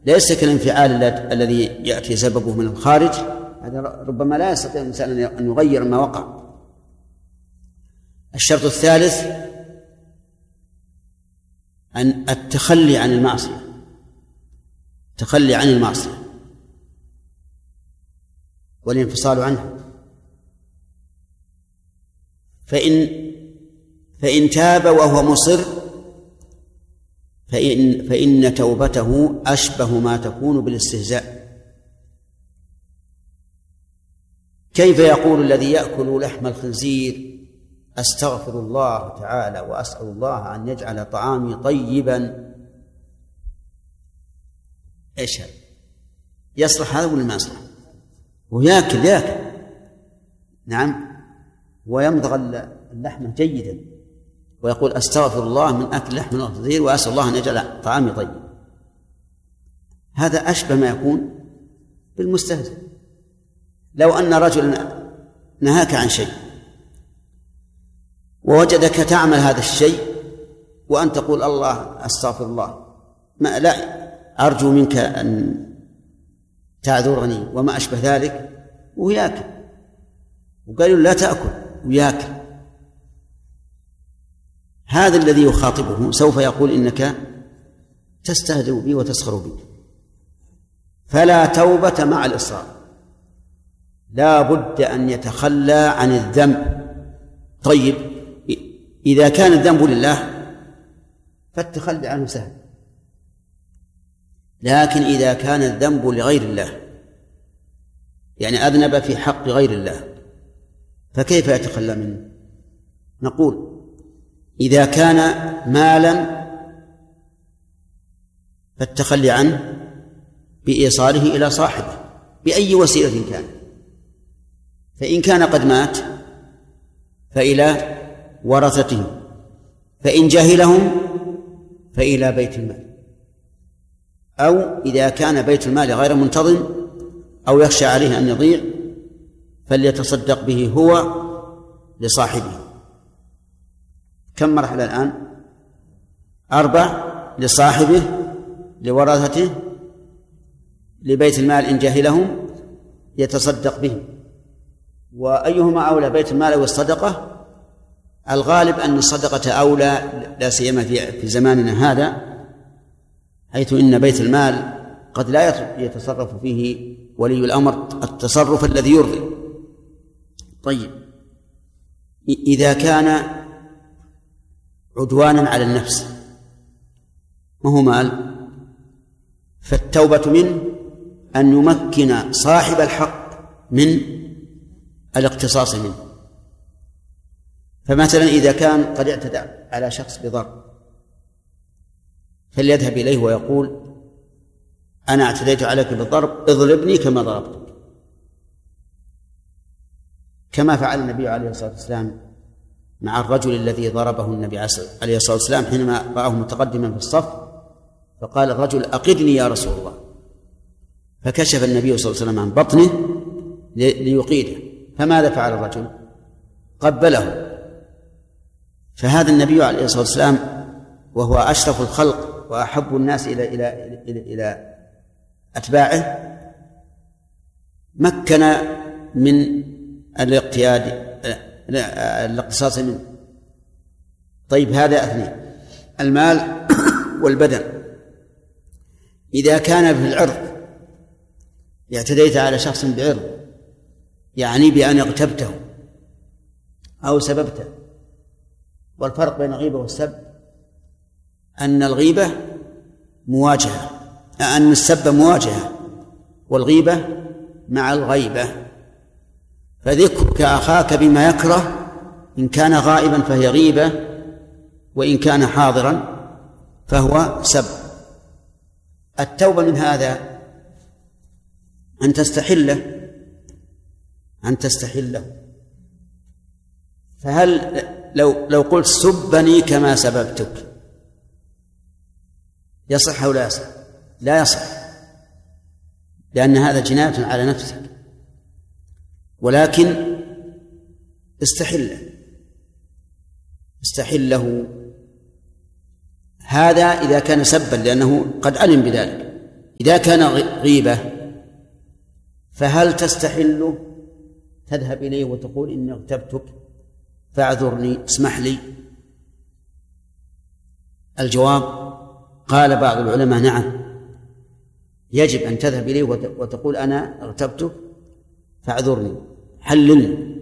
ليس كالانفعال الذي يأتي سببه من الخارج، هذا ربما لا يستطيع الإنسان أن يغير ما وقع. الشرط الثالث أن التخلي عن المعصية، التخلي عن المعصية والانفصال عنها. فإن تاب وهو مصر فإن توبته أشبه ما تكون بالاستهزاء. كيف يقول الذي يأكل لحم الخنزير أستغفر الله تعالى وأسأل الله أن يجعل طعامي طيبا؟ إيش هذا؟ يصلح هذا ولا ما يصلح؟ ويأكل نعم، ويمضغ اللحم جيدا ويقول أستغفر الله من أكل لحم الخنزير وأسأل الله أن يجعل طعامي طيب. هذا أشبه ما يكون بالمستهزئ. لو أن رجلا نهاك عن شيء ووجدك تعمل هذا الشيء وأن تقول الله أستغفر الله، ما لا أرجو منك أن تعذرني وما أشبه ذلك، وياكل، وقالوا لا تأكل وياكل، هذا الذي يخاطبه سوف يقول إنك تستهزئ بي وتسخر بي. فلا توبة مع الإصرار، لا بد أن يتخلى عن الذنب. طيب إذا كان الذنب لله فالتخلي عنه سهل، لكن إذا كان الذنب لغير الله، يعني أذنب في حق غير الله، فكيف يتخلى منه؟ نقول إذا كان مالا فالتخلي عنه بإيصاله إلى صاحبه بأي وسيلة كان، فإن كان قد مات فإلى ورثته، فإن جهلهم فإلى بيت المال، أو إذا كان بيت المال غير منتظم أو يخشى عليه أن يضيع فليتصدق به هو لصاحبه. كم مرحلة الآن؟ 4: لصاحبه، لورثته، لبيت المال إن جهلهم يتصدق به. وأيهما أولى، بيت المال أو الصدقة؟ الغالب أن الصدقة أولى، لا سيما في زماننا هذا، حيث إن بيت المال قد لا يتصرف فيه ولي الأمر التصرف الذي يرضي. طيب إذا كان عدوانا على النفس ما هو مال، فالتوبة منه أن يمكن صاحب الحق من الاقتصاص منه. فمثلا إذا كان قد اعتدى على شخص بضرب فليذهب إليه ويقول أنا اعتديت عليك بالضرب، اضربني كما ضربتك، كما فعل النبي عليه الصلاة والسلام مع الرجل الذي ضربه النبي عليه الصلاة والسلام حينما رآه متقدما في الصف، فقال الرجل أقدني يا رسول الله، فكشف النبي صلى الله عليه وسلم عن بطنه ليقيده، فماذا فعل الرجل؟ قبله. فهذا النبي عليه الصلاة والسلام وهو أشرف الخلق وأحب الناس إلى أتباعه مكن من الاقتصاص منه. طيب هذا أثنين: المال والبدن. إذا كان في العرض اعتديت على شخص بعرض، يعني بأن اغتبته أو سببته. والفرق بين الغيبة والسب أن الغيبة مواجهة، أن السب مواجهة، والغيبة مع الغيبة. فذكرك أخاك بما يكره إن كان غائبا فهي غيبة، وإن كان حاضرا فهو سب. التوبة من هذا أن تستحله. فهل لو قلت سبني كما سببتك يصح أو لا يصح؟ لا يصح، لأن هذا جناية على نفسك، ولكن استحله. هذا إذا كان سبا لأنه قد علم بذلك. إذا كان غيبة فهل تستحل تذهب إليه وتقول إني اغتبتك فاعذرني اسمح لي؟ الجواب قال بعض العلماء نعم، يجب أن تذهب إليه وتقول أنا اغتبتك فاعذرني حللني.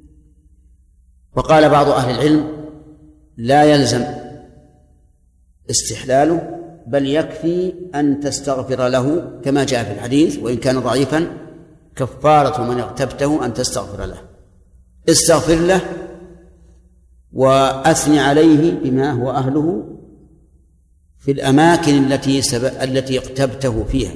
وقال بعض أهل العلم لا يلزم استحلاله، بل يكفي أن تستغفر له كما جاء في الحديث وإن كان ضعيفا: كفارة من اغتبته أن تستغفر له. استغفر له وأثني عليه بما هو أهله في الأماكن التي اغتبته فيها،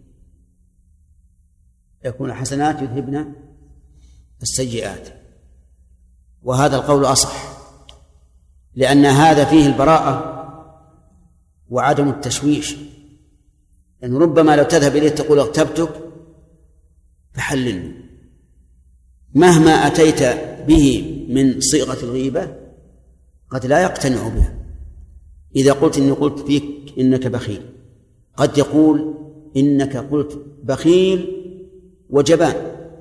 يكون الحسنات يذهبن السيئات. وهذا القول أصح، لأن هذا فيه البراءة وعدم التشويش، لأن ربما لو تذهب إليه تقول اغتبتك فحللني، مهما أتيت به من صيغة الغيبة قد لا يقتنع بها. إذا قلت إني قلت فيك إنك بخيل، قد يقول إنك قلت بخيل وجبان،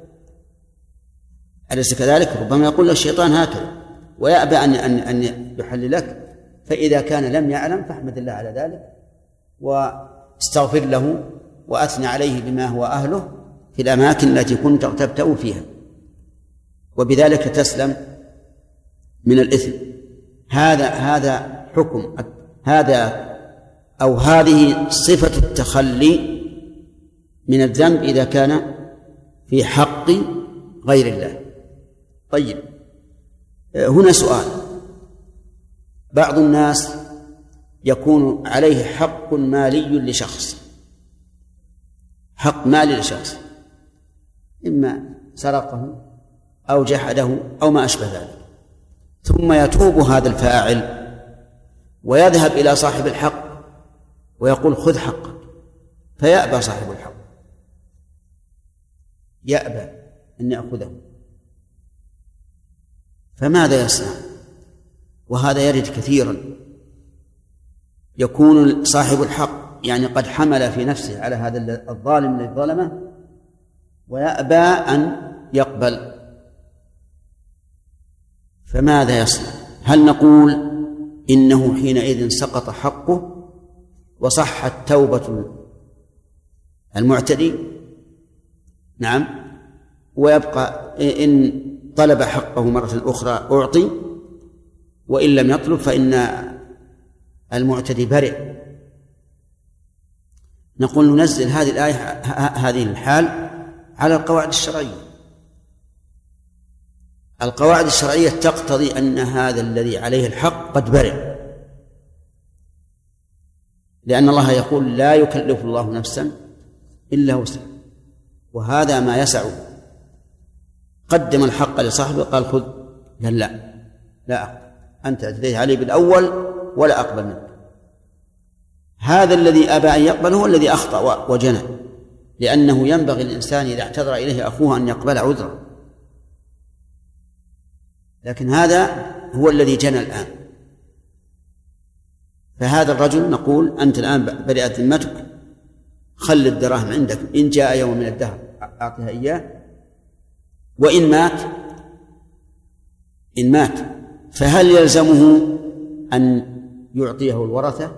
أليس كذلك؟ ربما يقول الشيطان هكذا ويأبى أن يحللك. فإذا كان لم يعلم فاحمد الله على ذلك واستغفر له وأثنى عليه بما هو أهله في الأماكن التي كنت اغتبته فيها، وبذلك تسلم من الإثم. هذا حكم، هذا أو هذه صفة التخلي من الذنب إذا كان في حق غير الله. طيب، هنا سؤال: بعض الناس يكون عليه حق مالي لشخص، حق مالي لشخص، إما سرقه أو جحده أو ما أشبه ذلك، ثم يتوب هذا الفاعل ويذهب إلى صاحب الحق ويقول خذ حقك، فيأبى صاحب الحق، يأبى أن يأخذه، فماذا يصنع؟ وهذا يرد كثيرا، يكون صاحب الحق يعني قد حمل في نفسه على هذا الظالم الذي ظلمه ويأبى أن يقبل، فماذا يصنع؟ هل نقول إنه حينئذ سقط حقه وصحت توبة المعتدي؟ نعم، ويبقى إن طلب حقه مرة أخرى أعطي، وإن لم يطلب فإن المعتدي برئ. نقول ننزل هذه الآية هذه الحال على القواعد الشرعية. القواعد الشرعية تقتضي أن هذا الذي عليه الحق قد برئ، لأن الله يقول لا يكلف الله نفسا إلا وسعها، وهذا ما يسعه. قدم الحق لصاحبه قال خذ، قال لا أقبل، أنت اعتديت علي بالأول ولا أقبل منك. هذا الذي أبى أن يقبل هو الذي أخطأ وجنى، لأنه ينبغي للإنسان إذا اعتذر إليه أخوه أن يقبل عذره، لكن هذا هو الذي جنى الآن. فهذا الرجل نقول أنت الآن برئت ذمتك، خل الدراهم عندك، إن جاء يوم من الدهر أعطيها إياه، وإن مات فهل يلزمه أن يعطيه الورثة؟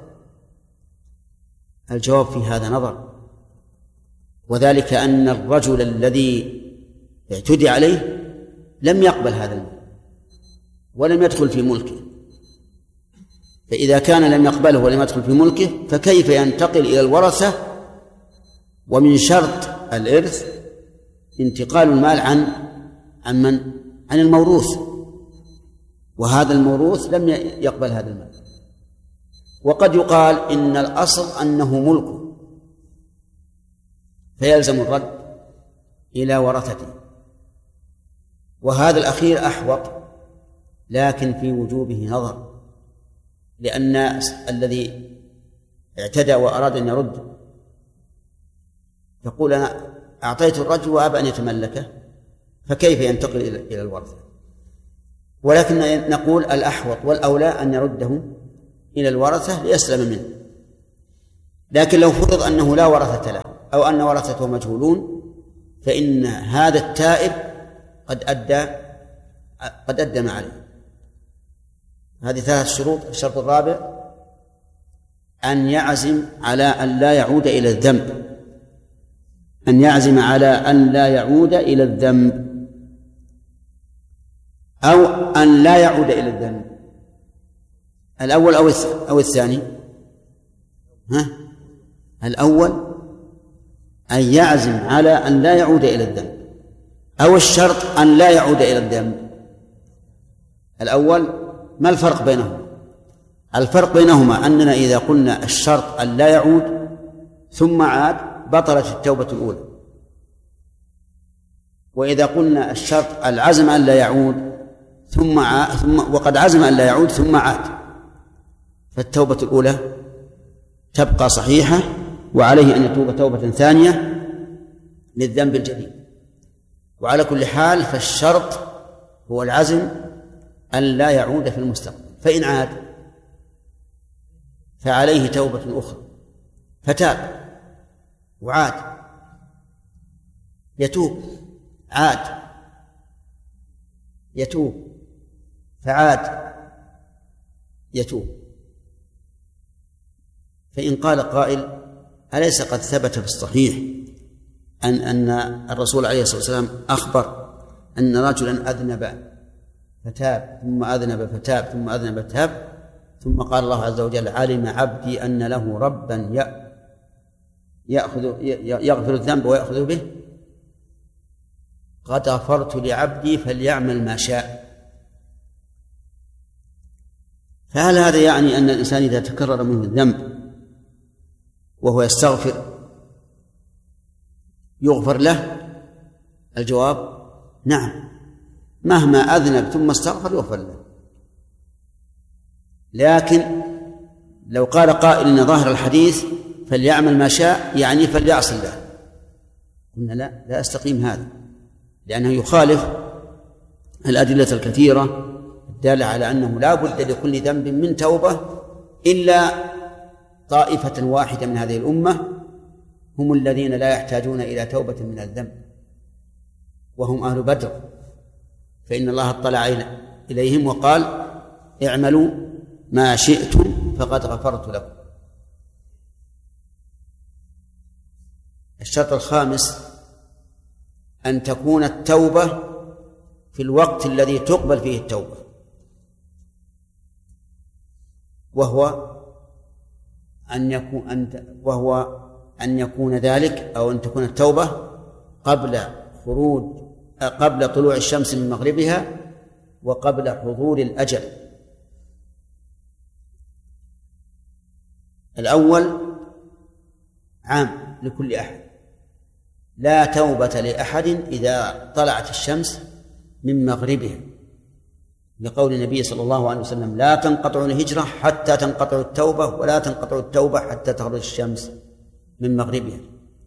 الجواب في هذا نظر، وذلك أن الرجل الذي اعتدي عليه لم يقبل هذا المال ولم يدخل في ملكه، فإذا كان لم يقبله ولم يدخل في ملكه فكيف ينتقل إلى الورثة؟ ومن شرط الإرث انتقال المال عن الموروث، وهذا الموروث لم يقبل هذا المال. وقد يقال إن الأصل أنه ملكه فيلزم الرد إلى ورثته، وهذا الأخير أحوط، لكن في وجوبه نظر، لأن الذي اعتدى وأراد أن يرد يقول أنا أعطيت الرجل وأبى أن يتملكه، فكيف ينتقل إلى الورثة؟ ولكن نقول الأحوط والأولى أن يرده إلى الورثة ليسلم منه. لكن لو فرض أنه لا ورثة له أو أن ورثته مجهولون فإن هذا التائب قد أدى ما عليه. هذه 3 شروط. الشرط الرابع أن يعزم على أن لا يعود إلى الذنب، أن يعزم على أن لا يعود إلى الذنب أو أن لا يعود إلى الذنب. الأول أو الثاني؟ الأول أن يعزم على أن لا يعود إلى الذنب، أو الشرط أن لا يعود إلى الذنب. الأول ما الفرق بينهما؟ الفرق بينهما أننا إذا قلنا الشرط أن لا يعود ثم عاد بطلت التوبة الأولى، وإذا قلنا الشرط العزم أن لا يعود وقد عزم أن لا يعود ثم عاد فالتوبة الأولى تبقى صحيحة، وعليه أن يتوب توبة ثانية للذنب الجديد. وعلى كل حال فالشرط هو العزم أن لا يعود في المستقبل، فإن عاد فعليه توبة أخرى، فتاب وعاد، يتوب، عاد، يتوب، فعاد، يتوب. فإن قال قائل أليس قد ثبت في الصحيح أن الرسول عليه الصلاة والسلام أخبر أن رجلا أذنب فتاب ثم أذنب فتاب ثم أذنب فتاب، ثم قال الله عز وجل علم عبدي أن له ربا يغفر الذنب ويأخذ به، قد غفرت لعبدي فليعمل ما شاء. فهل هذا يعني أن الإنسان إذا تكرر منه الذنب وهو يستغفر يغفر له؟ الجواب نعم، مهما أذنب ثم استغفر يغفر له. لكن لو قال قائل إن ظاهر الحديث فليعمل ما شاء يعني فليعص الله، قلنا لا يستقيم هذا، لأنه يخالف الأدلة الكثيرة الدالة على أنه لا بد لكل ذنب من توبة، إلا طائفة واحدة من هذه الأمة هم الذين لا يحتاجون إلى توبة من الذنب، وهم أهل بدر، فإن الله اطلع إليهم وقال اعملوا ما شئتم فقد غفرت لكم. الشرط الخامس أن تكون التوبة في الوقت الذي تقبل فيه التوبة، وهو أن يكون ذلك أو أن تكون التوبة قبل طلوع الشمس من مغربها وقبل حضور الأجل. الأول عام لكل أحد، لا توبة لأحد إذا طلعت الشمس من مغربها، لقول النبي صلى الله عليه وسلم لا تنقطع الهجرة حتى تنقطع التوبة، ولا تنقطع التوبة حتى تخرج الشمس من مغربها.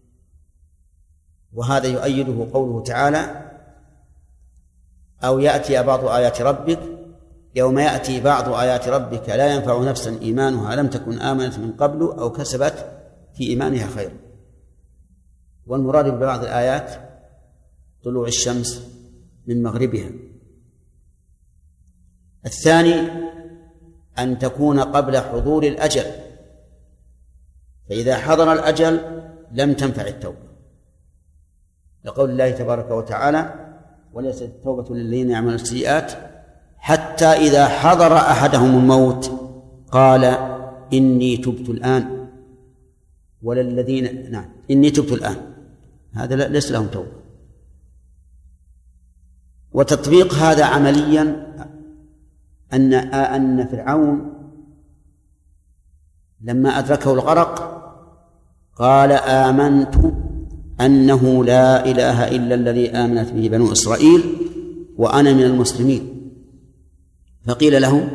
وهذا يؤيده قوله تعالى أو يأتي بعض آيات ربك، يوم يأتي بعض آيات ربك لا ينفع نفسا إيمانها لم تكن آمنت من قبل أو كسبت في إيمانها خيرا. والمراد ببعض الآيات طلوع الشمس من مغربها. الثاني أن تكون قبل حضور الأجل، فإذا حضر الأجل لم تنفع التوبة، لقول الله تبارك وتعالى وليست التوبة للذين يعملون السيئات حتى إذا حضر أحدهم الموت قال إني تبت الآن، وللذين إني تبت الآن، هذا ليس لهم توبة. وتطبيق هذا عمليا أن فرعون لما أدركه الغرق قال آمنت أنه لا إله إلا الذي آمنت به بنو إسرائيل وأنا من المسلمين. فقيل له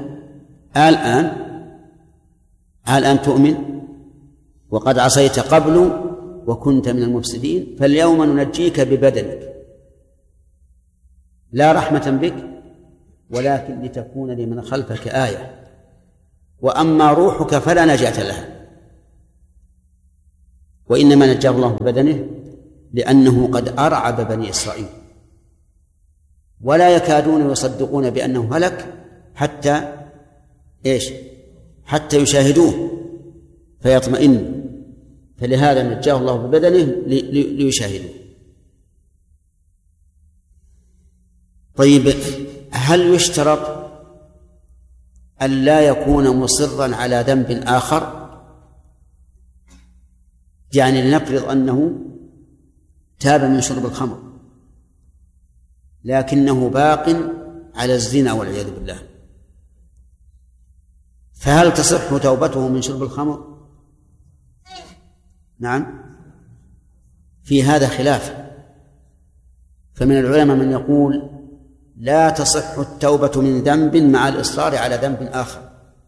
الآن تؤمن وقد عصيت قبل وكنت من المفسدين، فاليوم ننجيك ببدنك لا رحمة بك ولكن لتكون لمن خلفك آية، وأما روحك فلا نجاة لها. وإنما نجاه الله ببدنه لأنه قد أرعب بني إسرائيل، ولا يكادون يصدقون بأنه هلك حتى حتى يشاهدوه فيطمئن، فلهذا نجاه الله ببدنه ليشاهدوه. طيب، هل يشترط أن لا يكون مصرا على ذنب آخر؟ يعني لنفرض أنه تاب من شرب الخمر لكنه باق على الزنا والعياذ بالله، فهل تصح توبته من شرب الخمر؟ نعم، في هذا خلاف، فمن العلماء من يقول لا تصح التوبة من ذنب مع الإصرار على ذنب آخر،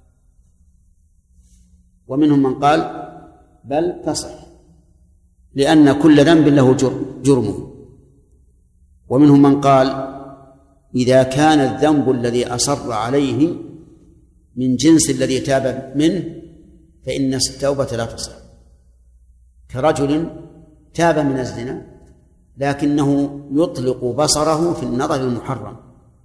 ومنهم من قال بل تصح لأن كل ذنب له جرمه، ومنهم من قال إذا كان الذنب الذي أصر عليه من جنس الذي تاب منه فإن التوبة لا تصح، كرجل تاب من الزنا لكنه يطلق بصره في النظر المحرم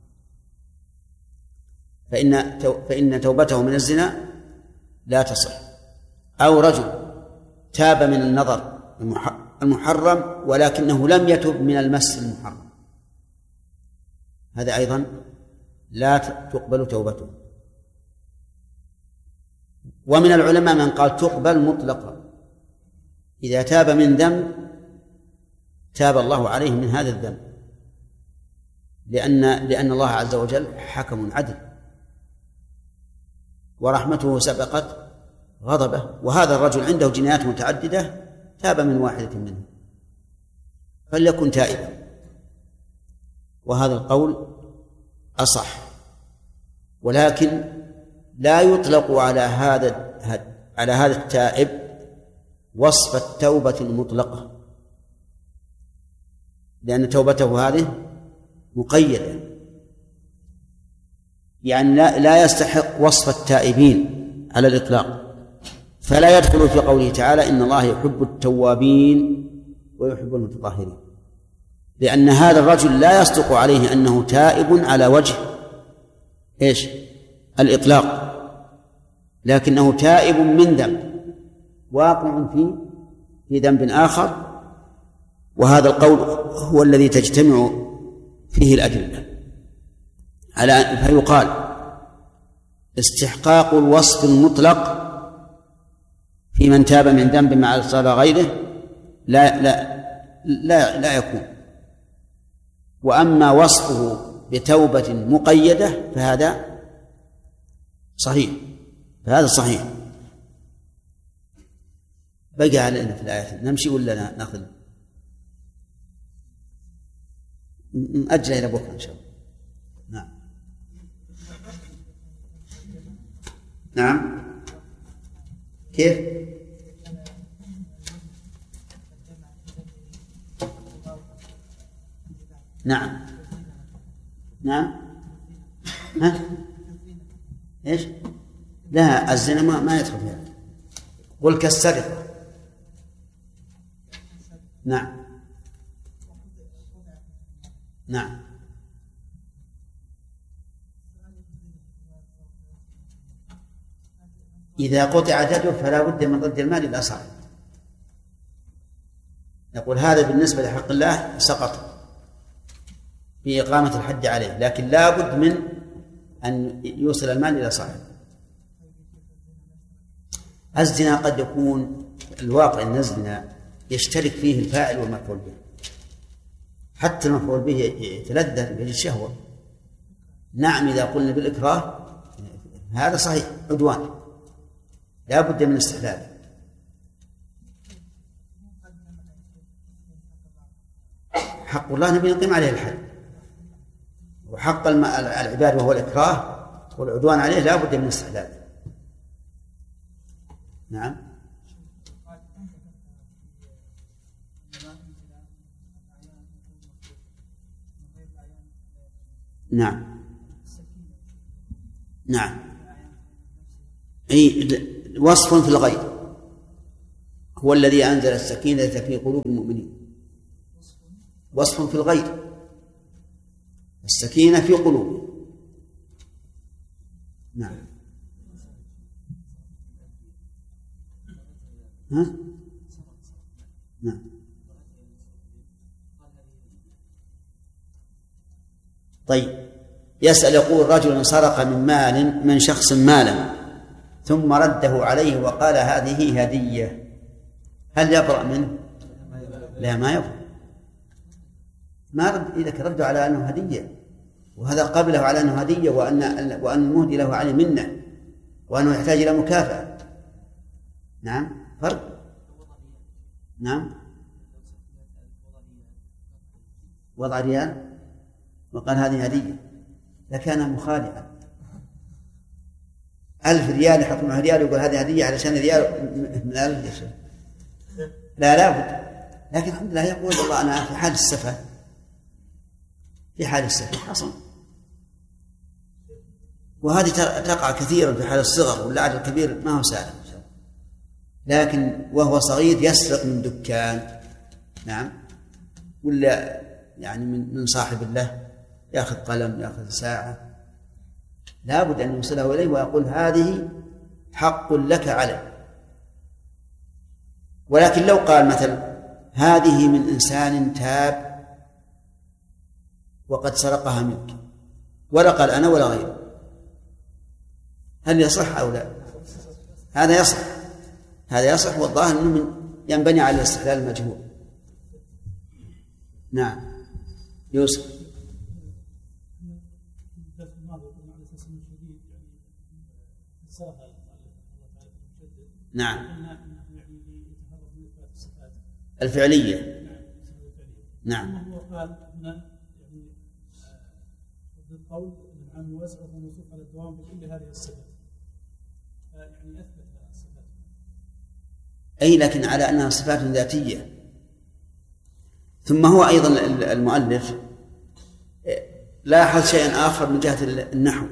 فإن توبته من الزنا لا تصح، أو رجل تاب من النظر المحرم ولكنه لم يتب من المس المحرم، هذا أيضا لا تقبل توبته. ومن العلماء من قال تقبل مطلقا، إذا تاب من ذنب تاب الله عليه من هذا الذنب، لأن الله عز وجل حكم عدل ورحمته سبقت غضبه، وهذا الرجل عنده جنايات متعددة تاب من واحدة منها فليكن تائبا، وهذا القول أصح، ولكن لا يطلق على هذا التائب وصف التوبة المطلقة، لأن توبته هذه مقيدة، يعني لا يستحق وصف التائبين على الإطلاق، فلا يدخل في قوله تعالى إن الله يحب التوابين ويحب المتطهرين، لأن هذا الرجل لا يصدق عليه أنه تائب على وجه الإطلاق، لكنه تائب من ذنب واقع في ذنب آخر، وهذا القول هو الذي تجتمع فيه الأدلة فيقال استحقاق الوصف المطلق في من تاب من ذنب مع إصرار غيره لا يكون، وأما وصفه بتوبة مقيدة فهذا صحيح. بقى علينا في الآيات نمشي ولا نأخذ؟ نأجل إلى بكرة إن شاء الله. نعم كيف؟ نعم ها؟ ايش؟ لا، الزنا ما يدخل فيها، قل كالسرقة. نعم إذا قطع يده فلا بد من رد المال إلى صاحبه، نقول هذا بالنسبة لحق الله سقط في إقامة الحد عليه، لكن لا بد من أن يوصل المال إلى صاحبه. الزنا قد يكون الواقع أن الزنا يشترك فيه الفاعل والمفعول به، حتى المفعول به يتلذذ به الشهوة. نعم، إذا قلنا بالإكراه هذا صحيح عدوان لا بد من استحلال. حق الله نبي نقيم عليه الحد، وحق العباد وهو الإكراه والعدوان عليه لا بد من استحلال. نعم أي وصف في الغيب، هو الذي أنزل السكينة في قلوب المؤمنين. وصف في الغير، السكينة في قلوبهم. نعم. ها؟ نعم. طيب، يسأل يقول رجل سرق من شخص مالا ثم رده عليه وقال هذه هدية، هل يبرأ منه؟ لا، ما يبرأ. ما رد إذا ردوا على أنه هدية، وهذا قبله على أنه هدية، وأن المهدي له عليه منة، وأنه يحتاج إلى مكافأة. نعم، فرق. نعم، وضع ريال وقال هذه هدية، لكان مخادعا. 1000 ريال يحط معه ريال ويقول هذه هدية علشان ريال من 1000 يا شيخ. لا بد. لكن الحمد لله يقول والله أنا في حال السفة، في حال السفة حصل. وهذه تقع كثيرا في حال الصغر، واللاعب الكبير ما هو سالم، لكن وهو صغير يسرق من دكان، نعم، ولا يعني من صاحب له، يأخذ قلم، يأخذ ساعة، لا بد أن يوصله إليه ويقول هذه حق لك عليه. ولكن لو قال مثلا هذه من إنسان تاب وقد سرقها منك، ولا قال أنا ولا غيره، هل يصح أو لا؟ هذا يصح، هذا يصح، والظاهر أنه ينبني على الاستحلال المجهول. نعم. يوسف. نعم، الفعلية. نعم. هو قال هنا يعني بالقول عن وزعه وموصوف على الدوام بكل هذه الصفات، يعني أثبت الصفات. أي، لكن على أنها صفات ذاتية. ثم هو أيضا المؤلف لاحظ شيئا آخر من جهة النحو،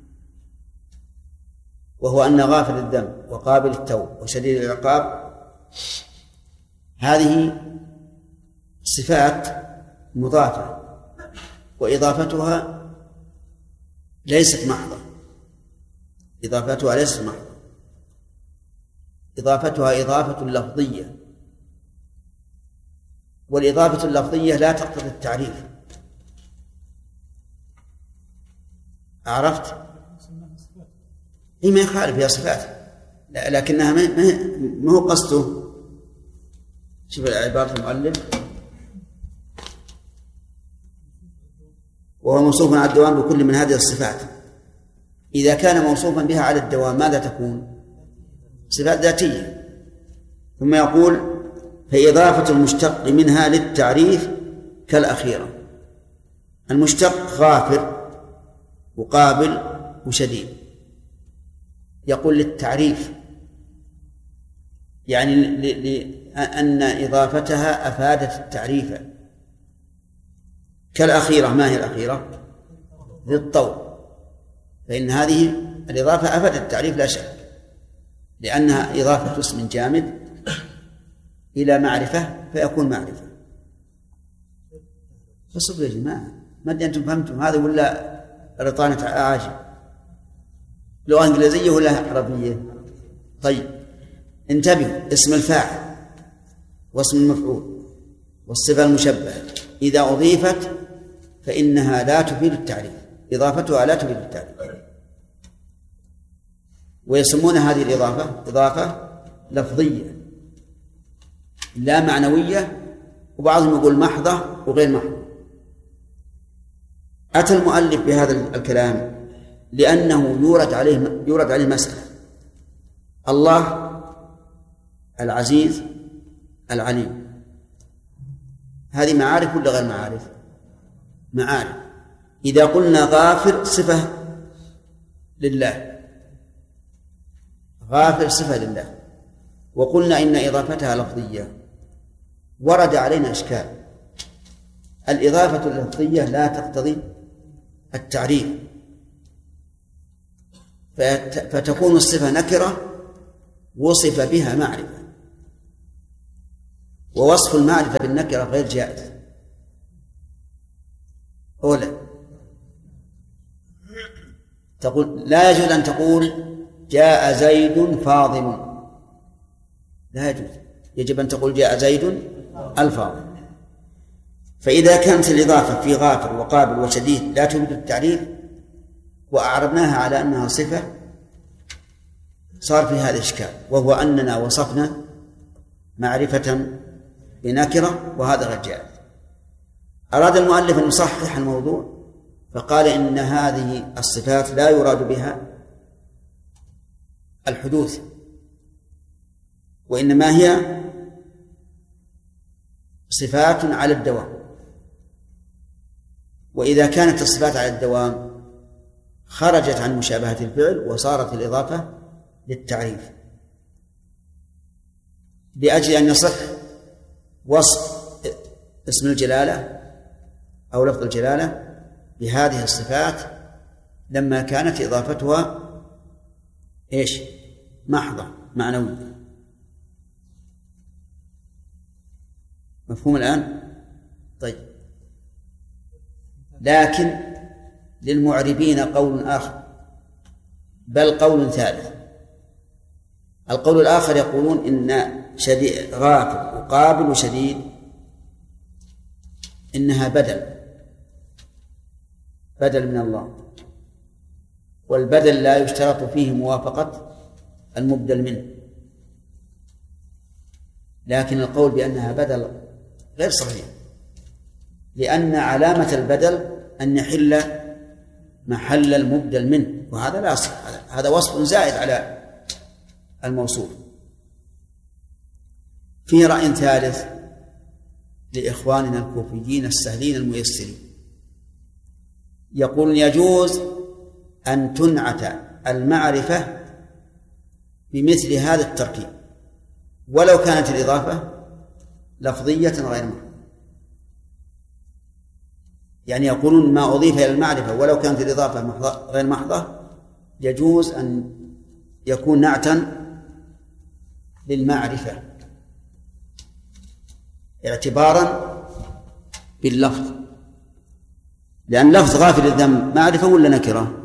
وهو أن غافل الذنب وقابل التوب وشديد العقاب هذه صفات مضافة، وإضافتها ليست محضة. إضافتها ليست محضة، إضافتها إضافة لفظية، والإضافة اللفظية لا تقتضي التعريف. عرفت؟ هي ما يخالف، هي صفات، لكنها ما هو قصده. شوف عبارة المؤلف: وهو موصوف على الدوام بكل من هذه الصفات. إذا كان موصوفا بها على الدوام ماذا تكون؟ صفات ذاتية. ثم يقول: فإضافة المشتق منها للتعريف كالأخيرة. المشتق غافر وقابل وشديد، يقول للتعريف، يعني لأن إضافتها أفادت التعريف. كالأخيرة، ما هي الأخيرة؟ للطول، فإن هذه الإضافة أفادت التعريف لا شك، لأنها إضافة اسم جامد إلى معرفة فيكون معرفة. فصبر يا جماعة، ما أدري أنتم فهمتم هذا ولا رطانة عاجل، لغة إنجليزية ولا عربية؟ طيب انتبهوا: اسم الفاعل واسم المفعول والصفة المشبهة إذا أضيفت فإنها لا تفيد التعريف، إضافتها لا تفيد التعريف، ويسمون هذه الإضافة إضافة لفظية لا معنوية، وبعضهم يقول محضة وغير محضة. أتى المؤلف بهذا الكلام لأنه يورد عليه مسألة: الله العزيز العليم، هذه معارف ولا غير معارف؟ معارف. إذا قلنا غافر صفة لله، غافر صفة لله، وقلنا إن إضافتها لفظية، ورد علينا إشكال: الإضافة اللفظية لا تقتضي التعريف، فتكون الصفة نكرة وصف بها معرفة، ووصف المعرفة بالنكرة غير جائز. أولا تقول لا يجوز أن تقول جاء زيد فاضل، لا يجوز، يجب أن تقول جاء زيد الفاضل. فإذا كانت الإضافة في غافر وقابل وشديد لا تفيد التعريف وأعربناها على أنها صفة صار في هذا إشكال، وهو أننا وصفنا معرفة بنكرة وهذا غير جائز. أراد المؤلف أن يصحح الموضوع فقال إن هذه الصفات لا يراد بها الحدوث، وإنما هي صفات على الدوام. وإذا كانت الصفات على الدوام خرجت عن مشابهة الفعل وصارت الإضافة للتعريف، لأجل أن يصح وصف اسم الجلالة أو لفظ الجلالة بهذه الصفات لما كانت إضافتها إيش؟ محضة معنوية. مفهوم الآن؟ طيب، لكن للمعربين قول آخر، بل قول ثالث. القول الآخر يقولون إن شديد غافل وقابل وشديد إنها بدل من الله، والبدل لا يشترط فيه موافقة المبدل منه. لكن القول بأنها بدل غير صحيح، لأن علامة البدل أن يحل محل المبدل منه، وهذا لا يصح، هذا وصف زائد على الموصوف. فيه رأي ثالث لإخواننا الكوفيين السهلين الميسرين، يقول يجوز أن تنعت المعرفة بمثل هذا التركيب ولو كانت الإضافة لفظية غير محضة. يعني يقولون ما أضيف إلى المعرفة ولو كانت الإضافة غير محضة يجوز أن يكون نعتا للمعرفة اعتبارا باللفظ، لأن لفظ غافل الذنب معرفة ولا نكرة؟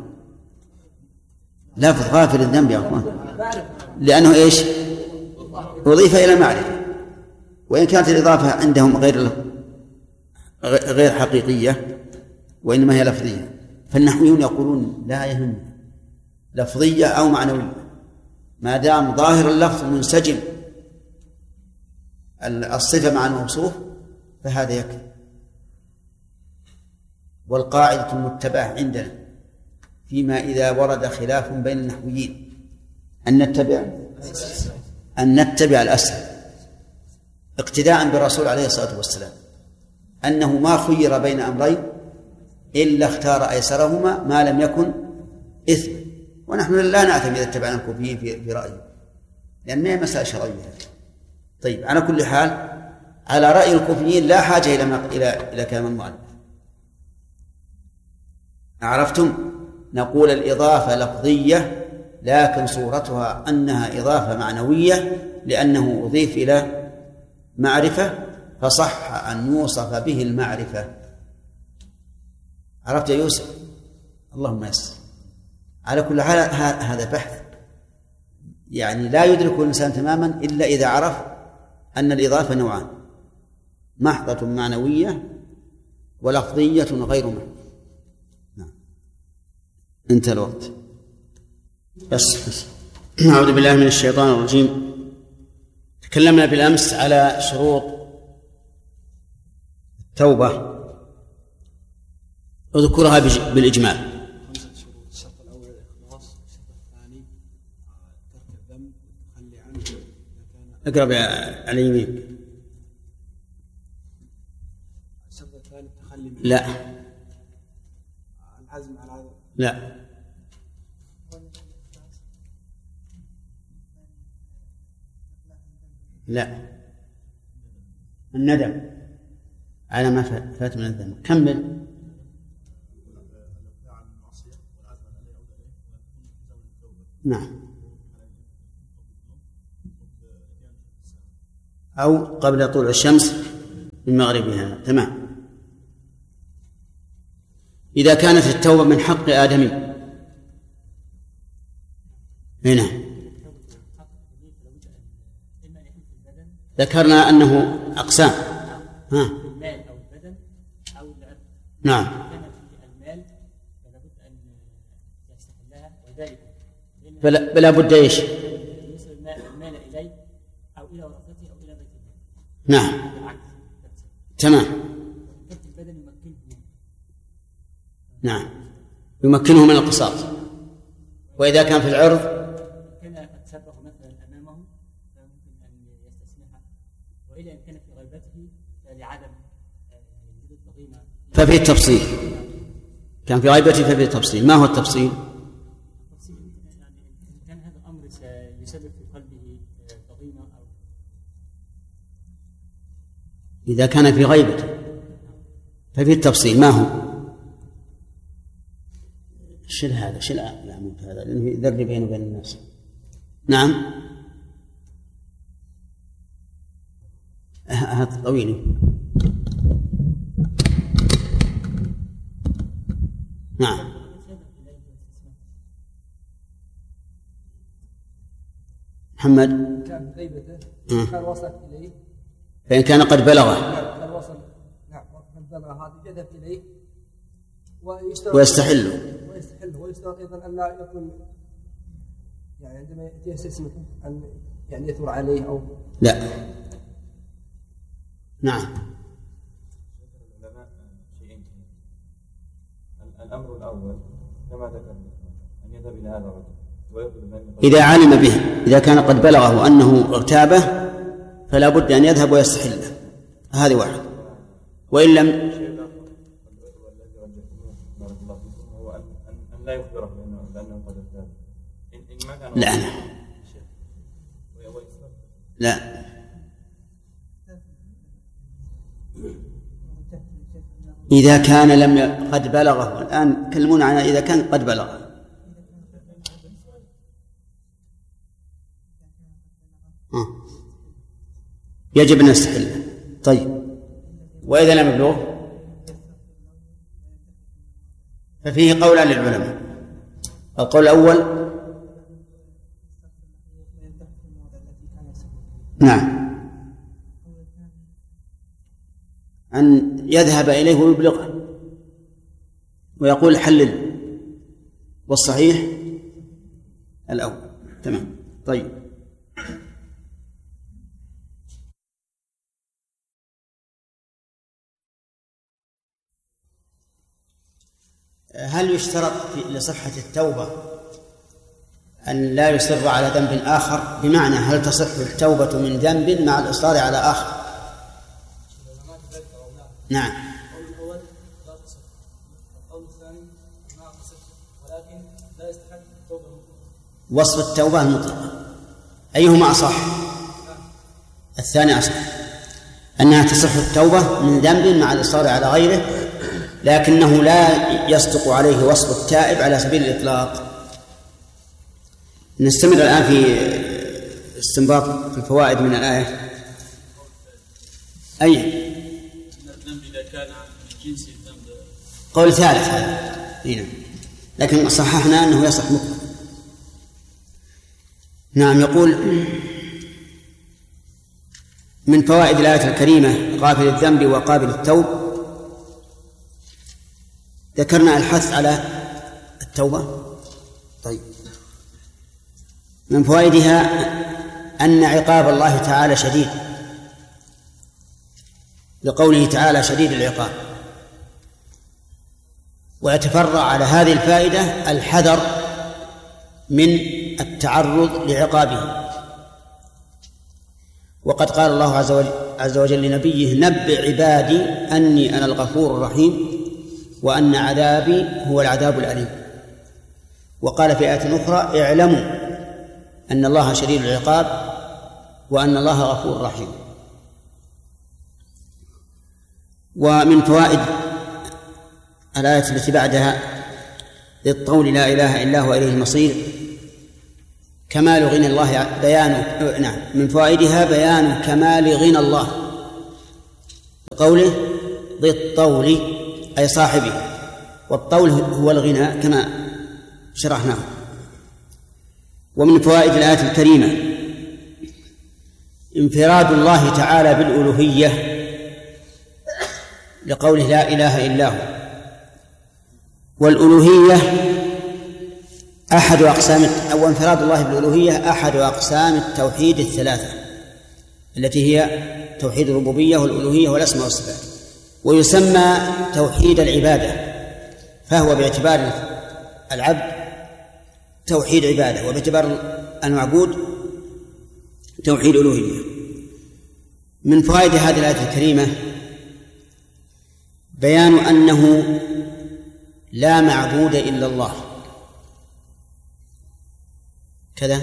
لفظ غافل الذنب يا أخوان، لأنه إيش؟ أضيف إلى المعرفة، وإن كانت الإضافة عندهم غير حقيقية وإنما هي لفظية، فالنحويون يقولون لا يهم لفظية أو معنوية ما دام ظاهر اللفظ منسجم الصفة مع الموصوف فهذا يكفي. والقاعدة المتبعة عندنا فيما إذا ورد خلاف بين النحويين أن نتبع الأسهل اقتداء بالرسول عليه الصلاة والسلام، أنه ما خير بين أمرين إلا اختار أيسرهما ما لم يكن إثم. ونحن لا نعتمد إذا اتبعنا الكوفيين في رأيه، لأن ما هي مسألة شرعية. طيب، على كل حال على رأي الكوفيين لا حاجة إلى كلام المؤلف. عرفتم؟ نقول الإضافة لفظية لكن صورتها أنها إضافة معنوية لأنه أضيف إلى معرفة فصح أن يوصف به المعرفة. عرفت يا يوسف؟ اللهم يسر. على كل حال هذا بحث يعني لا يدركه الإنسان تماما إلا إذا عرف أن الإضافة نوعان، محضة معنوية ولفظية غير محضة. نعم. انتهى الوقت. بس أعوذ بالله من الشيطان الرجيم. تكلمنا بالأمس على شروط التوبة، أذكرها بالإجمال. الشرط الأول الإخلاص، الشرط الثاني ترك الذنب والتخلي عنه. اقرب على يمين. الشرط الثاني التخلي منه. لا، العزم على هذا. لا، لا، الندم على ما فات من الذنب. كمل. نعم. أو قبل طلوع الشمس من مغربها. تمام. إذا كانت التوبة من حق آدمي هنا ذكرنا أنه أقسام. المال أو البدن أو العرض. نعم. كانت المال فلا بد أن يستحلها وذلك فلا بد إيش؟ يوصل المال إليه أو إلى ورثته أو إلى بيته. نعم. تمام. البدن يمكنه منه. نعم، يمكنه من القصاص. وإذا كان في العرض كان قد سبه مثلا أمامه فممكن أن يستسمحه، وإذا كان في غيبته فلعدم وجود الضغينة ففيه التفصيل. كان في غيبته ففيه التفصيل. ما هو التفصيل؟ يعني كان هذا الأمر سيسبب في قلبه ضغينة أو إذا كان في غيبته ففيه التفصيل. ما هو؟ شيل هذا، شيل العمود هذا لأنه يذرب بينه وبين الناس. نعم. هذا طويل. نعم. محمد كان في غيبته كان وصل إليه فإن كان قد بلغه كان وصل نعم قد بلغ هذا يذهب إليه ويستحله ويشترط أيضا أن لا يكون يعني عندما يأتيه يستسمح أن يعني يثور عليه أو لا. نعم. العلماء شيئين. الأمر الأول كما ذكرنا أن يذهب إلى هذا الرجل ويطلب منه إذا علم به، إذا كان قد بلغه أنه اغتابه فلا بد أن يذهب ويستحله. هذه واحد. وإن لم والذي رجحتموه بارك الله فيكم هو أن لا يخبره لأنه قد اغتاب. إن ما كان لا لا إذا كان قد بلغه. الآن كلمونا عن إذا كان قد بلغه. يجب أن نستحله. طيب، وإذا لم يبلغه ففيه قولان للعلماء. القول الأول نعم أن يذهب إليه ويبلغه ويقول حلل، والصحيح الأول. تمام. طيب، هل يشترط لصحة التوبة أن لا يصر على ذنب آخر؟ بمعنى هل تصح التوبة من ذنب مع الإصرار على آخر؟ نعم. القول الأول لا تصح، القول الثاني ما تصح ولكن لا يستحق التوبة المطلقة. وصف التوبة المطلقة أيهما أصح؟ الثاني أصح، أنها تصح التوبة من ذنب مع الإصرار على غيره، لكنه لا يصدق عليه وصف التائب على سبيل الإطلاق. نستمر الآن في استنباط الفوائد من الآية. أي الذنب إذا كان من جنس الذنب قول ثالث هنا، لكن صححنا أنه يصح مطلق. نعم. يقول من فوائد الآية الكريمة غافل الذنب وقابل التوب، ذكرنا الحث على التوبة. طيب، من فوائدها أن عقاب الله تعالى شديد، لقوله تعالى شديد العقاب، ويتفرع على هذه الفائدة الحذر من التعرض لعقابه. وقد قال الله عز وجل لنبيه نبئ عبادي أني أنا الغفور الرحيم وأن عذابي هو العذاب الأليم. وقال في آية أخرى اعلموا أن الله شديد العقاب وأن الله غفور رحيم. ومن فوائد الآية التي بعدها للقول لا إله إلا هو إليه المصير كمال غنى الله من فوائدها بيان كمال غنى الله بقوله ذي الطول أي صاحبه، والطول هو الغنى كما شرحناه. ومن فوائد الآية الكريمة انفراد الله تعالى بالألوهية لقوله لا إله إلا هو. والألوهية أحد أقسام أو انفراد الله بالألوهية أحد أقسام التوحيد الثلاثة التي هي توحيد الربوبية والألوهية والأسماء والصفات، ويسمى توحيد العبادة، فهو باعتبار العبد توحيد عبادة، وباعتبار المعبود توحيد ألوهية. من فوائد هذه الآية الكريمة بيان أنه لا معبود إلا الله. كذا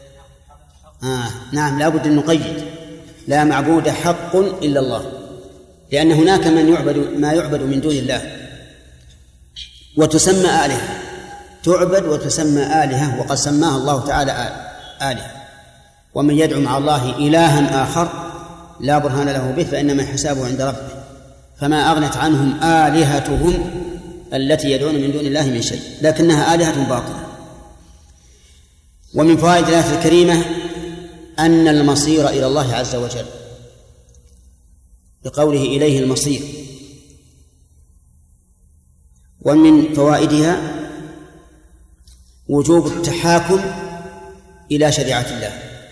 نعم، لا بد أن نقيد لا معبود حق إلا الله، لأن هناك ما يعبد من دون الله وتسمى آلهة، تعبد وتسمى آلهة، وقد سماها الله تعالى آلهة. ومن يدعو مع الله إلها آخر لا برهان له به فإنما حسابه عند ربه، فما أغنت عنهم آلهتهم التي يدعون من دون الله من شيء، لكنها آلهة باطلة. ومن فوائد الآية الكريمة أن المصير إلى الله عز وجل بقوله إليه المصير. ومن فوائدها وجوب التحاكم إلى شريعة الله.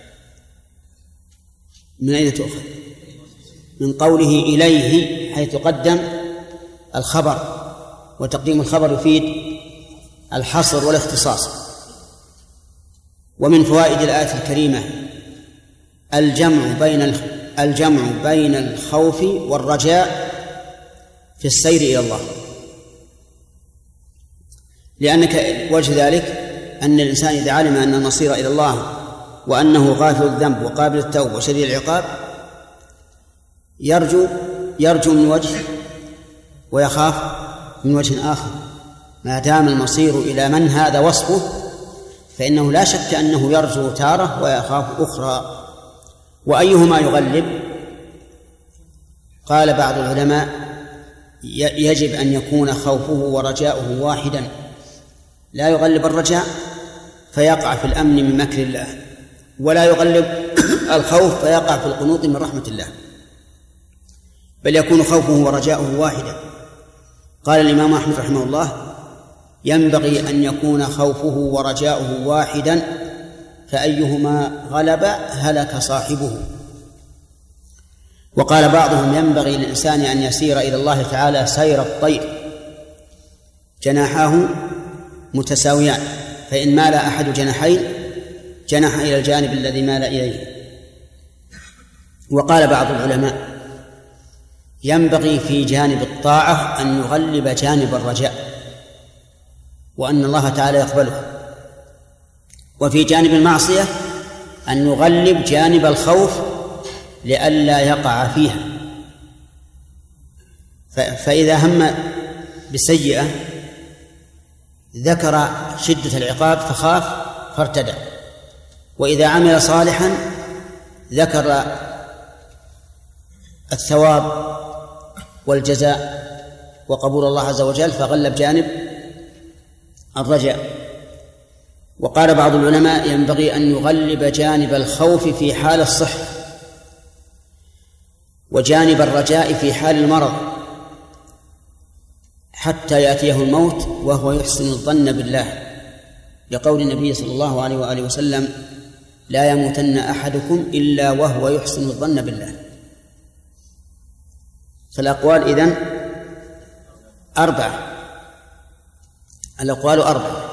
من أين تؤخذ؟ من قوله إليه، حيث قدم الخبر، وتقديم الخبر يفيد الحصر والاختصاص. ومن فوائد الآية الكريمة الجمع بين الخوف والرجاء في السير إلى الله، لأنك وجه ذلك أن الإنسان إذا علم أن المصير إلى الله وأنه غافر الذنب وقابل التوب وشديد العقاب يرجو من وجه ويخاف من وجه آخر. ما دام المصير إلى من هذا وصفه فإنه لا شك أنه يرجو تارة ويخاف أخرى. وأيهما يغلب؟ قال بعض العلماء يجب أن يكون خوفه ورجاؤه واحدا، لا يغلب الرجاء فيقع في الأمن من مكر الله، ولا يغلب الخوف فيقع في القنوط من رحمة الله، بل يكون خوفه ورجاؤه واحدا. قال الإمام أحمد رحمه الله ينبغي أن يكون خوفه ورجاؤه واحدا، فأيهما غلب هلك صاحبه. وقال بعضهم ينبغي للإنسان أن يسير إلى الله تعالى سير الطير، جناحاه متساويان، فإن مال أحد جناحين جنح إلى الجانب الذي مال إليه. وقال بعض العلماء ينبغي في جانب الطاعة أن يغلب جانب الرجاء وأن الله تعالى يقبله، وفي جانب المعصية أن يغلب جانب الخوف لئلا يقع فيها. فإذا هم بسيئة ذكر شدة العقاب فخاف فارتدى، وإذا عمل صالحا ذكر الثواب والجزاء وقبول الله عز وجل فغلب جانب الرجاء. وقال بعض العلماء ينبغي أن يغلب جانب الخوف في حال الصحة وجانب الرجاء في حال المرض حتى يأتيه الموت وهو يحسن الظن بالله، لقول النبي صلى الله عليه وآله وسلم لا يموتن أحدكم إلا وهو يحسن الظن بالله. فالأقوال إذن أربعة، الأقوال أربعة.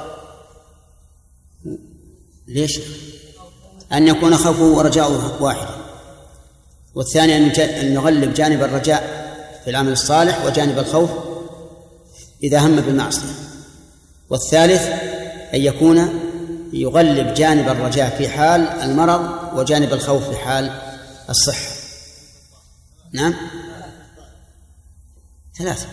ليش؟ أن يكون خوفه ورجاؤه واحدا، والثاني أن يغلب جانب الرجاء في العمل الصالح وجانب الخوف إذا هم بالمعصية، والثالث أن يكون يغلب جانب الرجاء في حال المرض وجانب الخوف في حال الصحة. نعم، ثلاثة.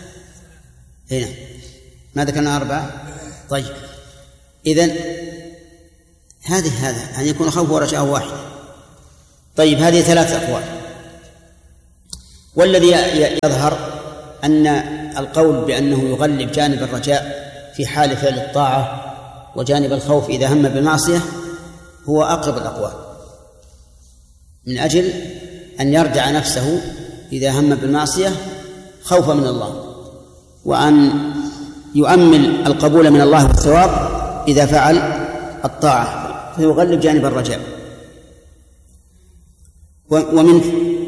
هنا ما ذكرنا أربعة. طيب، إذن هذا أن يكون خوف ورجاء واحد. طيب هذه 3 أقوال. والذي يظهر أن القول بأنه يغلب جانب الرجاء في حال فعل الطاعة وجانب الخوف إذا هم بالمعصية هو أقرب الأقوال، من أجل أن يردع نفسه إذا هم بالمعصية خوفا من الله، وأن يؤمل القبول من الله والثواب إذا فعل الطاعة، فيغلب جانب الرجاء. ومن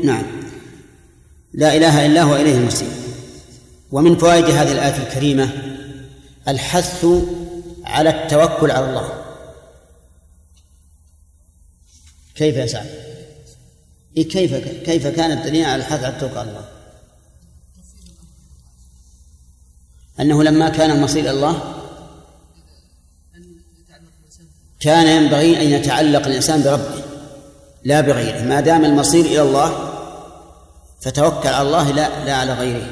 لا إله إلا هو إليه المصير. ومن فوائد هذه الآية الكريمة الحث على التوكل على الله. كيف يا سعد؟ كيف كان الدليل على الحث على التوكل على الله؟ أنه لما كان المصير إلى الله كان ينبغي أن يتعلق الإنسان بربه لا بغيره. ما دام المصير إلى الله فتوكل على الله لا على غيره.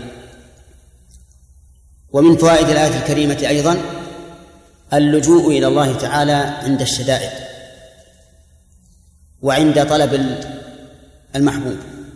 ومن فوائد الآية الكريمة أيضا اللجوء إلى الله تعالى عند الشدائد وعند طلب المحبوب،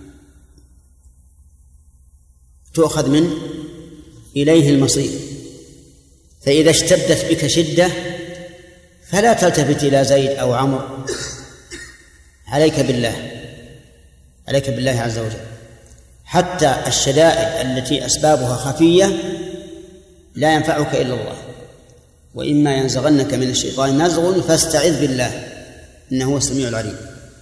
تؤخذ منه إليه المصير. فإذا اشتدت بك شدة فلا تلتفت إلى زيد أو عمرو، عليك بالله عز وجل. حتى الشدائد التي أسبابها خفية لا ينفعك إلا الله. وإما ينزغنك من الشيطان نزغ فاستعذ بالله إنه هو السميع العليم.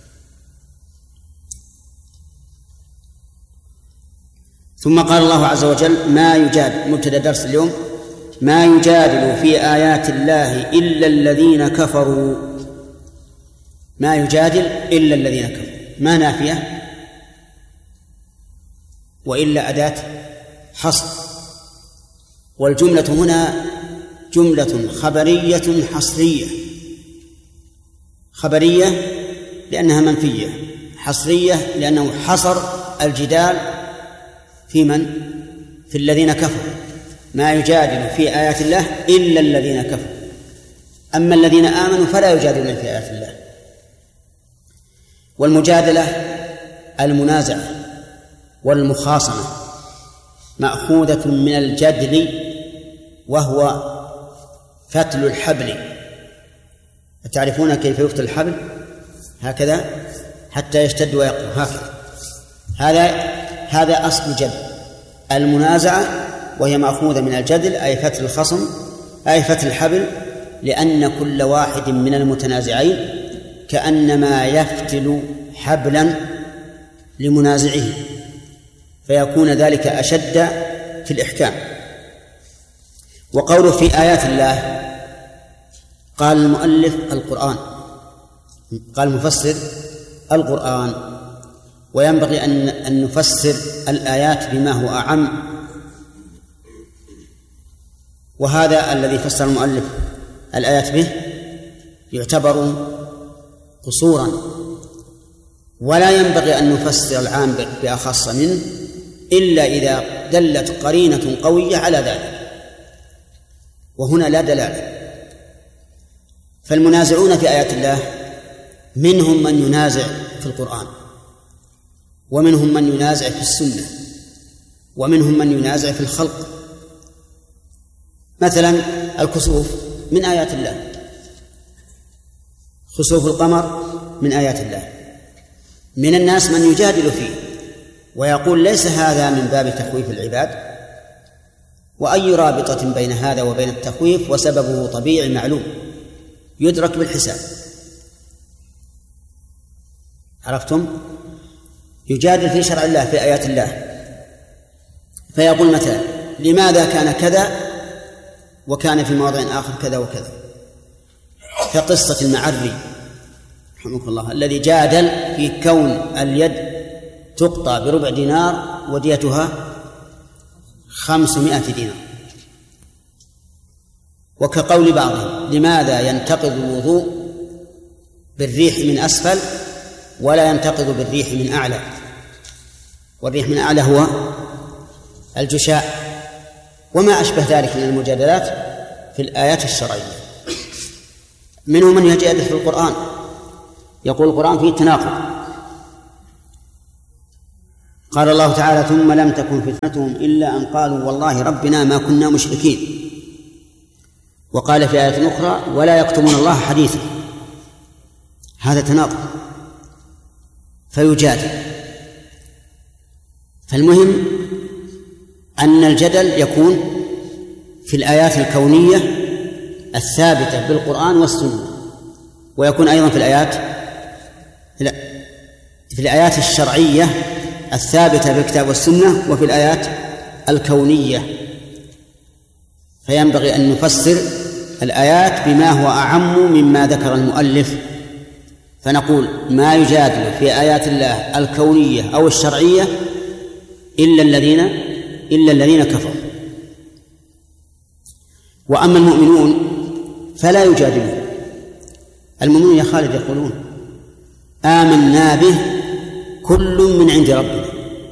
ثم قال الله عز وجل ما يجادل، مبتدأ درس اليوم، ما يجادل في آيات الله إلا الذين كفروا. ما يجادل إلا الذين كفروا، ما نافية وإلا أداة حصر، والجملة هنا جملة خبرية حصرية. خبرية لأنها منفية، حصرية لأنه حصر الجدال في الذين كفروا. ما يجادل في آيات الله إلا الذين كفروا، أما الذين آمنوا فلا يجادلون في آيات الله. والمجادلة المنازعة والمخاصمة مأخوذة من الجدل، وهو فتل الحبل. أتعرفون كيف يفتل الحبل؟ هكذا حتى يشتد ويقوى، هكذا. هذا أصل الجدل، المنازعة، وهي مأخوذة من الجدل أي فتل الخصم أي فتل الحبل، لأن كل واحد من المتنازعين كأنما يفتل حبلا لمنازعه، فيكون ذلك أشد في الإحكام. وقوله في آيات الله، قال المؤلف القرآن، قال المفسر القرآن، وينبغي أن نفسر الآيات بما هو أعم، وهذا الذي فسر المؤلف الآيات به يعتبر قصورا، ولا ينبغي أن نفسر العام بأخص منه إلا إذا دلت قرينة قوية على ذلك، وهنا لا دلالة. فالمنازعون في آيات الله منهم من ينازع في القرآن، ومنهم من ينازع في السنة، ومنهم من ينازع في الخلق. مثلا الكسوف من آيات الله، خسوف القمر من آيات الله. من الناس من يجادل فيه ويقول ليس هذا من باب تخويف العباد، وأي رابطة بين هذا وبين التخويف، وسببه طبيعي معلوم يدرك بالحساب. عرفتم؟ يجادل في شرع الله في آيات الله، فيقول مثلا لماذا كان كذا وكان في موضع آخر كذا وكذا، كقصة المعري رحمه الله الذي جادل في كون اليد تقطع ب4 دينار وديتها 500 دينار. وكقول بعضهم لماذا ينتقض الوضوء بالريح من أسفل ولا ينتقض بالريح من أعلى، والريح من أعلى هو الجشاء، وما أشبه ذلك من المجادلات في الآيات الشرعية. منهم من يجادل في القرآن، يقول القرآن فيه تناقض. قال الله تعالى: ثم لم تكن فتنتهم إلا أن قالوا والله ربنا ما كنا مشركين. وقال في آية أخرى: ولا يكتمون الله حديثا. هذا تناقض، فيجادل. فالمهم أن الجدل يكون في الآيات الكونية الثابتة بالقرآن والسنة، ويكون أيضا في الآيات الشرعية الثابتة بالكتاب والسنة، وفي الآيات الكونية. فينبغي أن نفسر الآيات بما هو أعم مما ذكر المؤلف، فنقول: ما يجادل في آيات الله الكونية أو الشرعية إلا الذين كفروا. وأما المؤمنون فلا يجادلون. المؤمنون يا خالد يقولون: آمنا به كل من عند ربنا.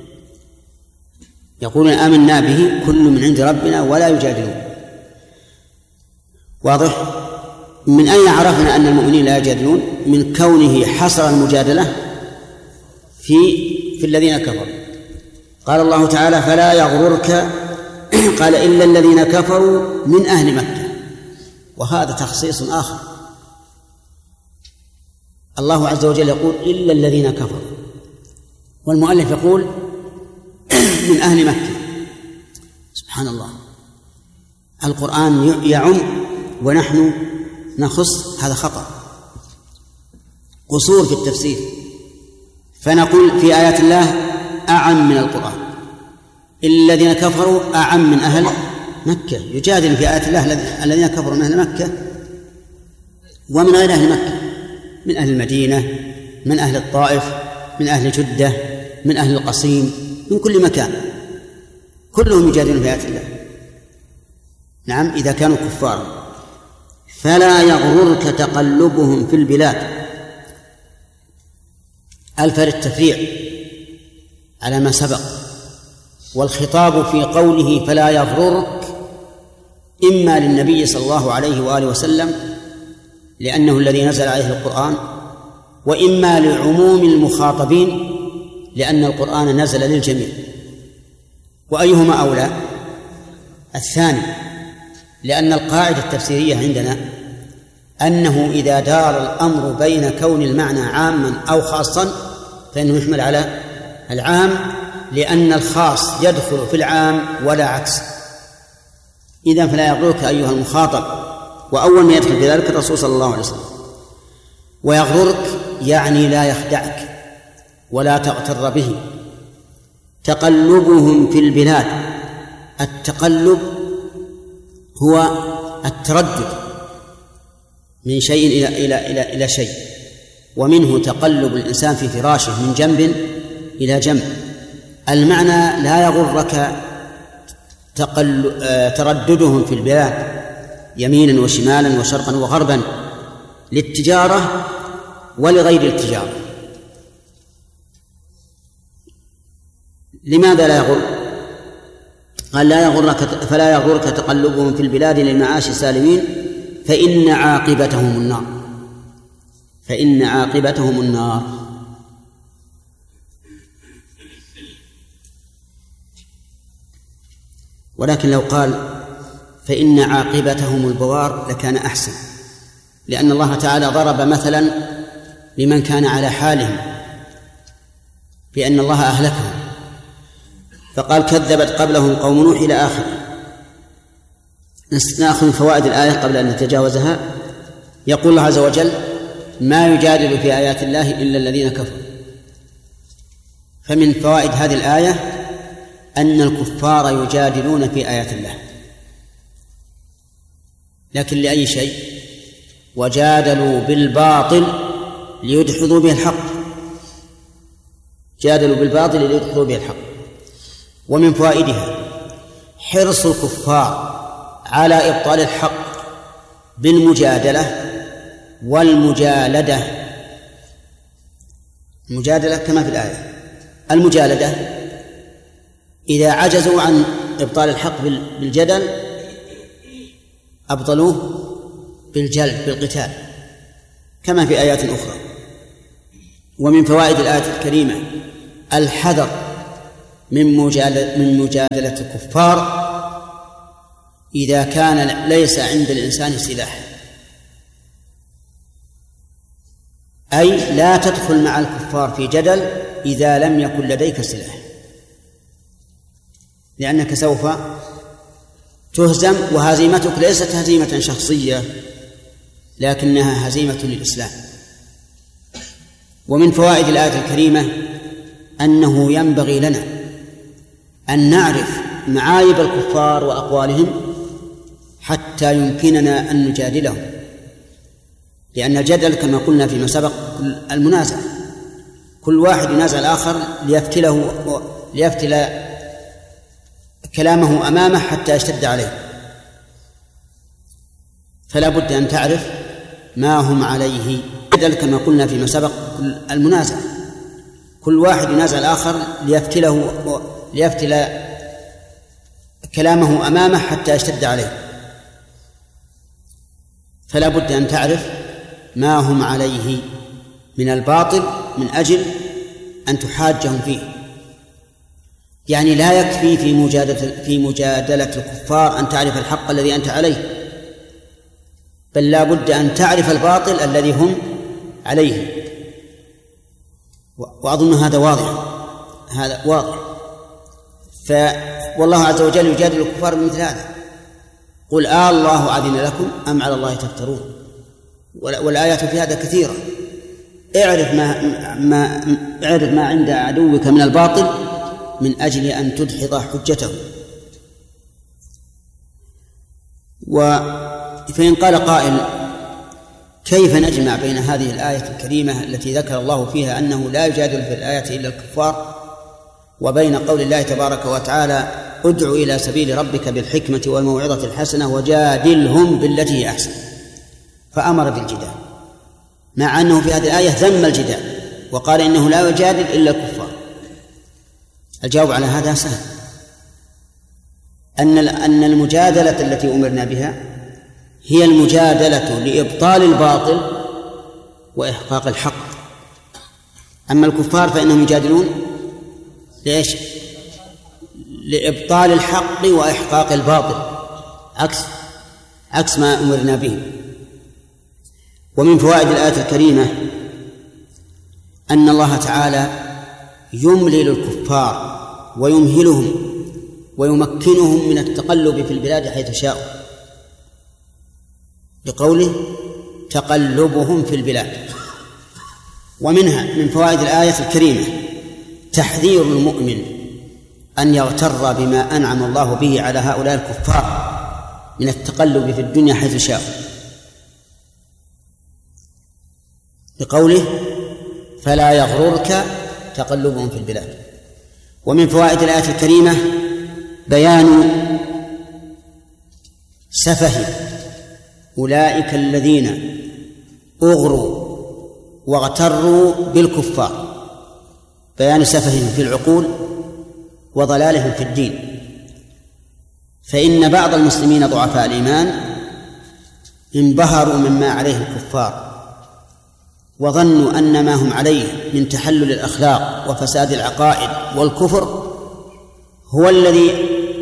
يقولون: آمنا به كل من عند ربنا، ولا يجادلون. واضح؟ من أين عرفنا أن المؤمنين لا يجادلون؟ من كونه حصر المجادلة في الذين كفروا. قال الله تعالى: فلا يغررك، قال: إلا الذين كفروا من أهل مكة. وهذا تخصيص آخر. الله عز وجل يقول: إلا الذين كفروا، والمؤلف يقول: من أهل مكة. سبحان الله، القرآن يعم ونحن نخص. هذا خطأ، قصور في التفسير. فنقول في آيات الله أعم من القرآن، إلا الذين كفروا أعم من أهل مكة. يجادل في آيات الله الذين كفروا من أهل مكة ومن غير أهل مكة، من أهل المدينة، من أهل الطائف، من أهل جدة، من أهل القصيم، من كل مكان، كلهم يجادلون في آيات الله. نعم، إذا كانوا كفارا. فلا يغررك تقلبهم في البلاد. ألف للتفريع على ما سبق، والخطاب في قوله فلا يغررك إما للنبي صلى الله عليه وآله وسلم لأنه الذي نزل عليه القرآن، وإما لعموم المخاطبين لأن القرآن نزل للجميع. وأيهما أولى؟ الثاني، لأن القاعدة التفسيرية عندنا أنه إذا دار الأمر بين كون المعنى عاما أو خاصا فإنه يحمل على العام، لأن الخاص يدخل في العام ولا عكس. إذن فلا يغررك أيها المخاطب، وأول ما يدخل في ذلك الرسول صلى الله عليه وسلم. ويغررك يعني لا يخدعك ولا تغتر به. تقلبهم في البلاد، التقلب هو التردد من شيء إلى شيء، ومنه تقلب الإنسان في فراشه من جنب إلى جنب. المعنى لا يغرك ترددهم في البلاد يمينا وشمالا وشرقا وغربا للتجارة ولغير التجارة. لماذا لا يغر؟ قال: لا يغرك، فلا يغرك تقلبهم في البلاد للمعاش سالمين فإن عاقبتهم النار. فإن عاقبتهم النار. ولكن لو قال فإن عاقبتهم البوار لكان أحسن، لأن الله تعالى ضرب مثلا لمن كان على حالهم بأن الله أهلكهم، فقال: كذبت قبلهم قوم نوح إلى آخره. نأخذ فوائد الآية قبل أن نتجاوزها. يقول الله عز وجل: ما يجادل في آيات الله إلا الذين كفروا. فمن فوائد هذه الآية أن الكفار يجادلون في آيات الله، لكن لأي شيء؟ وجادلوا بالباطل ليدحضوا به الحق. جادلوا بالباطل ليدحضوا به الحق. ومن فوائدها حرص الكفار على إبطال الحق بالمجادلة والمجالدة. المجادلة كما في الآية، المجالدة إذا عجزوا عن إبطال الحق بالجدل أبطلوه بالجلد بالقتال. كما في آيات أخرى. ومن فوائد الآية الكريمة الحذر من مجادلة الكفار إذا كان ليس عند الإنسان سلاح، أي لا تدخل مع الكفار في جدل إذا لم يكن لديك سلاح، لأنك سوف تهزم، وهزيمتك ليست هزيمة شخصية لكنها هزيمة للإسلام. ومن فوائد الآية الكريمة أنه ينبغي لنا أن نعرف معايب الكفار وأقوالهم حتى يمكننا أن نجادلهم، لأن الجدل كما قلنا فيما سبق المنازع، كل واحد ينازع الآخر ليفتل كلامه أمامه حتى يشتد عليه، فلا بد أن تعرف ما هم عليه. الجدل كما قلنا فيما سبق المنازع، كل واحد ينازع الآخر ليفتل كلامه أمامه حتى يشتد عليه، فلا بد أن تعرف ما هم عليه من الباطل من أجل أن تحاجهم فيه. يعني لا يكفي في مجادلة الكفار أن تعرف الحق الذي أنت عليه، بل لا بد أن تعرف الباطل الذي هم عليه. وأظن هذا واضح. والله عز وجل يجادل الكفار بمثل هذا: قل الله أذن لكم أم على الله تفترون. والآيات في هذا كثيرة. اعرف ما عند عدوك من الباطل من أجل أن تدحض حجته. فإن قال قائل: كيف نجمع بين هذه الآية الكريمة التي ذكر الله فيها أنه لا يجادل في الآية إلا الكفار، وبين قول الله تبارك وتعالى: ادع إلى سبيل ربك بالحكمة والموعظة الحسنة وجادلهم بالتي هي أحسن، فأمر بالجدال، مع أنه في هذه الآية ذم الجدال وقال إنه لا يجادل إلا الكفار؟ الجواب على هذا سهل، أن المجادلة التي أمرنا بها هي المجادلة لإبطال الباطل وإحقاق الحق. أما الكفار فإنهم يجادلون ليش؟ لإبطال الحق وإحقاق الباطل، عكس ما أمرنا به. ومن فوائد الآية الكريمة أن الله تعالى يملي للكفار ويمهلهم ويمكنهم من التقلب في البلاد حيث شاءوا، بقوله: تقلبهم في البلاد. ومنها من فوائد الآية الكريمة تحذير المؤمن أن يغتر بما أنعم الله به على هؤلاء الكفار من التقلب في الدنيا حيث شاءوا، بقوله: فلا يغررك تقلبهم في البلاد. ومن فوائد الآية الكريمة بيان سفه أولئك الذين أغروا واغتروا بالكفار، بيان سفههم في العقول وضلالهم في الدين. فإن بعض المسلمين ضعفاء الإيمان انبهروا مما عليه الكفار وظنوا أن ما هم عليه من تحلل الأخلاق وفساد العقائد والكفر هو الذي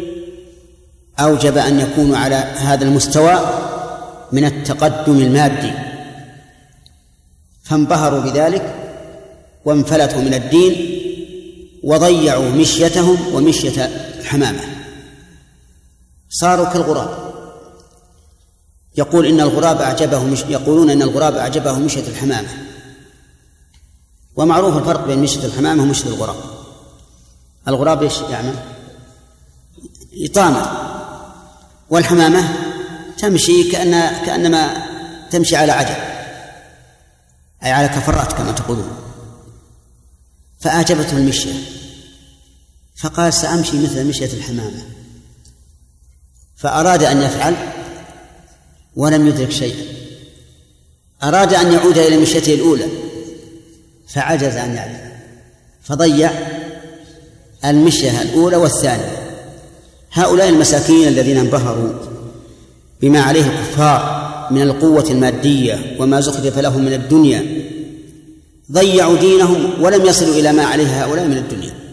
أوجب أن يكونوا على هذا المستوى من التقدم المادي، فانبهروا بذلك وانفلتوا من الدين وضيعوا مشيتهم ومشية الحمامة، صاروا كالغراب. يقولون إن الغراب أعجبه مشية الحمامة، ومعروف الفرق بين مشية الحمامة ومشية الغراب. الغراب ايش يعمل؟ يطامر، والحمامة تمشي كأنما تمشي على عجل، أي على كفرات كما تقولون. فأعجبته المشية فقال: سأمشي مثل مشية الحمامة. فأراد أن يفعل ولم يدرك شيئا، أراد أن يعود إلى مشيته الأولى فعجز أن يعرف، فضيع المشية الأولى والثانية. هؤلاء المساكين الذين انبهروا بما عليه الكفار من القوة المادية وما زخرف لهم من الدنيا ضيعوا دينهم ولم يصلوا إلى ما عليه هؤلاء من الدنيا.